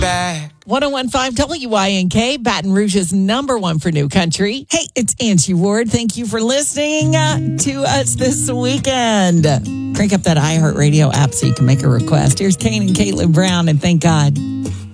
back. 101.5 WYNK, Baton Rouge's number one for new country. Hey, it's Angie Ward. Thank you for listening to us this weekend. Crank up that iHeartRadio app so you can make a request. Here's Kane and Caitlin Brown, and thank God.